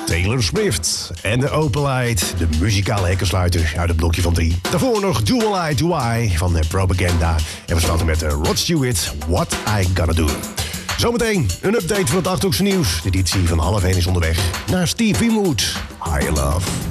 Taylor Swift en de Open Light, de muzikale hekkensluiter uit het blokje van 3. Daarvoor nog Do I Do I van Propaganda. En we starten met Rod Stewart, What I Gotta Do. Zometeen een update van het Achterhoekse nieuws. De editie van 12:30 is onderweg naar Steve Winwood, Higher Love.